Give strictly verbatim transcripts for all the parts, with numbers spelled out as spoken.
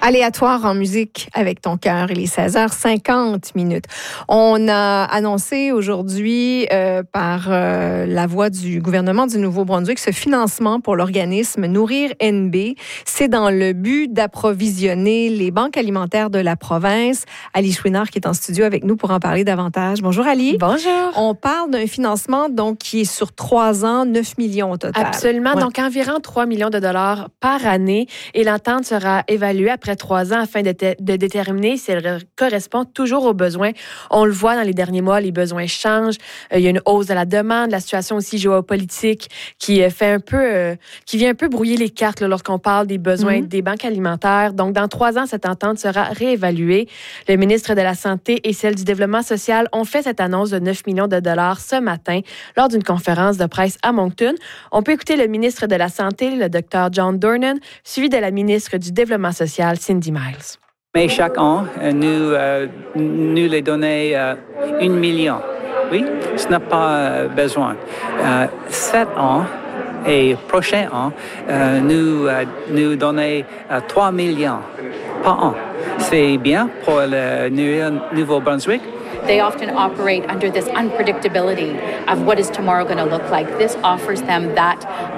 Aléatoire en musique avec ton cœur. Il est seize heures cinquante minutes. On a annoncé aujourd'hui euh, par euh, la voix du gouvernement du Nouveau-Brunswick ce financement pour l'organisme Nourrir N B. C'est dans le but d'approvisionner les banques alimentaires de la province. Ali Chouinard qui est en studio avec nous pour en parler davantage. Bonjour Ali. Bonjour. On parle d'un financement donc qui est sur trois ans, neuf millions au total. Absolument. Ouais. Donc environ trois millions de dollars par année et l'entente sera évaluée après trois ans afin de, te- de déterminer si elle correspond toujours aux besoins. On le voit dans les derniers mois, les besoins changent. Euh, il y a une hausse de la demande, la situation aussi géopolitique qui euh, fait un peu, euh, qui vient un peu brouiller les cartes là, lorsqu'on parle des besoins mm-hmm. des banques alimentaires. Donc dans trois ans, cette entente sera réévaluée. Le ministre de la Santé et celle du Développement social ont fait cette annonce de neuf millions de dollars ce matin lors d'une conférence de presse à Moncton. On peut écouter le ministre de la Santé, le docteur John Dornan, suivi de la ministre du Développement social, Cindy Miles. Mais chaque an, nous, euh, nous les donnons euh, un million. Oui, ce n'a pas euh, besoin. Euh, sept ans et prochain an, euh, nous, euh, nous donnons euh, trois millions par an. C'est bien pour le Nouveau-Brunswick. They often operate under this unpredictability of what is tomorrow going to look like. This offers them that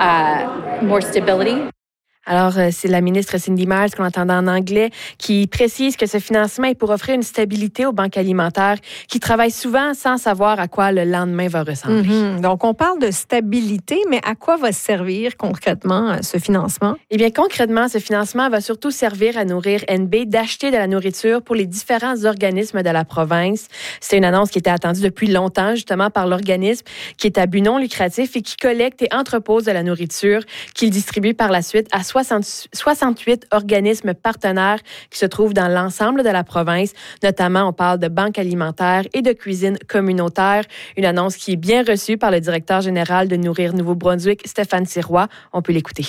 uh, more stability. Alors, c'est la ministre Cindy Miles, qu'on entendait en anglais, qui précise que ce financement est pour offrir une stabilité aux banques alimentaires qui travaillent souvent sans savoir à quoi le lendemain va ressembler. Mm-hmm. Donc, on parle de stabilité, mais à quoi va servir concrètement ce financement? Eh bien, concrètement, ce financement va surtout servir à Nourrir N B d'acheter de la nourriture pour les différents organismes de la province. C'est une annonce qui était attendue depuis longtemps, justement, par l'organisme qui est à but non lucratif et qui collecte et entrepose de la nourriture qu'il distribue par la suite à soixante-huit organismes partenaires qui se trouvent dans l'ensemble de la province. Notamment, on parle de banques alimentaires et de cuisine communautaire. Une annonce qui est bien reçue par le directeur général de Nourrir Nouveau-Brunswick, Stéphane Sirois. On peut l'écouter.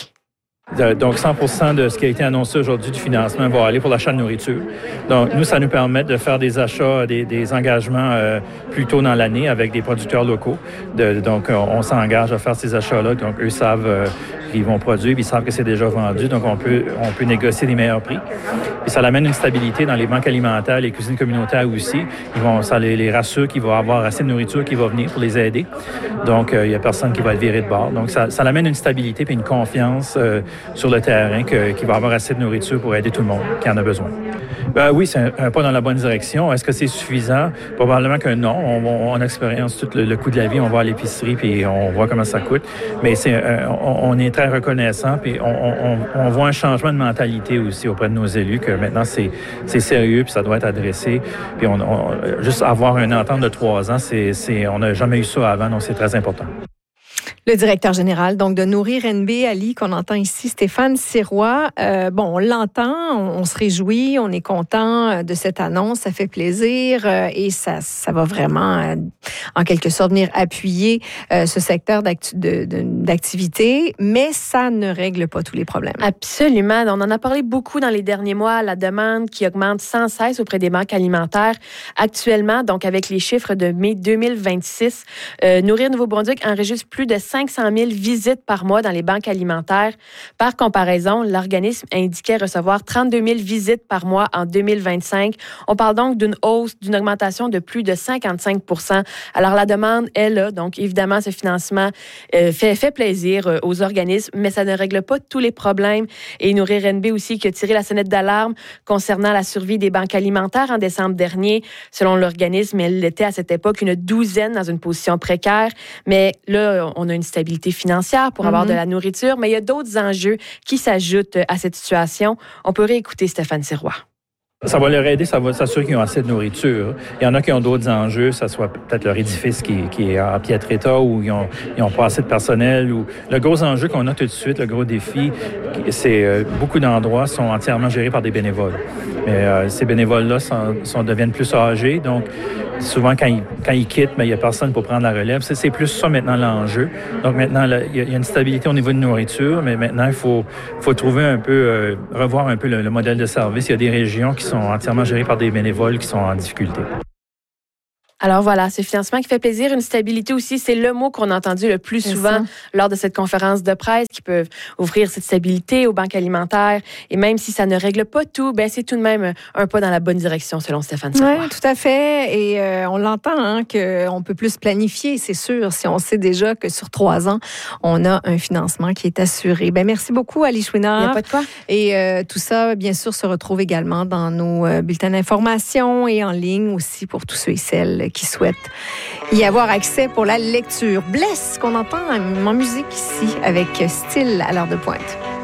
Donc, cent pour cent de ce qui a été annoncé aujourd'hui du financement va aller pour l'achat de nourriture. Donc, nous, ça nous permet de faire des achats, des, des engagements euh, plus tôt dans l'année avec des producteurs locaux. De, donc, on s'engage à faire ces achats-là. Donc, eux savent euh, qu'ils vont produire, puis ils savent que c'est déjà vendu. Donc, on peut, on peut négocier les meilleurs prix. Puis ça amène une stabilité dans les banques alimentaires, les cuisines communautaires aussi. Ils vont, ça les, les rassure qu'ils vont avoir assez de nourriture qui va venir pour les aider. Donc, euh, il n'y a personne qui va être viré de bord. Donc, ça, ça amène une stabilité puis une confiance euh, sur le terrain que, qu'il va avoir assez de nourriture pour aider tout le monde qui en a besoin. Ben oui, c'est un, un pas dans la bonne direction. Est-ce que c'est suffisant? Probablement que non. On, on, on expérience tout le, le coût de la vie. On va à l'épicerie puis on voit comment ça coûte. Mais c'est, euh, on, on est très reconnaissant puis on, on, on voit un changement de mentalité aussi auprès de nos élus que maintenant c'est, c'est sérieux puis ça doit être adressé. Puis on, on, juste avoir une entente de trois ans, c'est, c'est, on n'a jamais eu ça avant, donc c'est très important. Le directeur général donc de Nourrir N B, Ali, qu'on entend ici, Stéphane Sirois. Euh, bon, on l'entend, on, on se réjouit, on est content de cette annonce, ça fait plaisir euh, et ça, ça va vraiment, euh, en quelque sorte, venir appuyer euh, ce secteur d'actu- de, de, d'activité, mais ça ne règle pas tous les problèmes. Absolument. On en a parlé beaucoup dans les derniers mois, la demande qui augmente sans cesse auprès des banques alimentaires. Actuellement, donc avec les chiffres de mai deux mille vingt-six, euh, Nourrir Nouveau-Brunswick enregistre plus de cinq cent mille visites par mois dans les banques alimentaires. Par comparaison, l'organisme indiquait recevoir trente-deux mille visites par mois en deux mille vingt-cinq. On parle donc d'une hausse, d'une augmentation de plus de cinquante-cinq pour cent. Alors, la demande est là. Donc, évidemment, ce financement euh, fait, fait plaisir euh, aux organismes, mais ça ne règle pas tous les problèmes. Et Nourrir N B aussi qui a tiré la sonnette d'alarme concernant la survie des banques alimentaires en décembre dernier. Selon l'organisme, elle était à cette époque une douzaine dans une position précaire. Mais là, on a une stabilité financière pour avoir mm-hmm. de la nourriture, mais il y a d'autres enjeux qui s'ajoutent à cette situation. On peut réécouter Stéphane Sirois. Ça va leur aider, ça va s'assurer qu'ils ont assez de nourriture. Il y en a qui ont d'autres enjeux, ça soit peut-être leur édifice qui, qui est en piètre état ou ils ont, ils ont pas assez de personnel. Ou... Le gros enjeu qu'on a tout de suite, le gros défi, c'est euh, beaucoup d'endroits sont entièrement gérés par des bénévoles. Mais euh, ces bénévoles-là sont, sont, deviennent plus âgés, donc souvent quand ils, quand ils quittent, ben, il n'y a personne pour prendre la relève. C'est, c'est plus ça maintenant l'enjeu. Donc maintenant, là, il y a une stabilité au niveau de nourriture, mais maintenant il faut, faut trouver un peu, euh, revoir un peu le, le modèle de service. Il y a des régions qui sont entièrement gérées par des bénévoles qui sont en difficulté. Alors voilà, ce financement qui fait plaisir, une stabilité aussi, c'est le mot qu'on a entendu le plus souvent lors de cette conférence de presse, qui peuvent offrir cette stabilité aux banques alimentaires. Et même si ça ne règle pas tout, ben c'est tout de même un pas dans la bonne direction, selon Stéphane Sirois. Oui, tout à fait. Et euh, on l'entend, hein, qu'on peut plus planifier, c'est sûr, si on sait déjà que sur trois ans, on a un financement qui est assuré. Ben merci beaucoup, Ali Chouinard. Il n'y a pas de quoi. Et euh, tout ça, bien sûr, se retrouve également dans nos euh, bulletins d'information et en ligne aussi pour tous ceux et celles qui souhaitent y avoir accès pour la lecture. Bless, qu'on entend en musique ici avec Style à l'heure de pointe.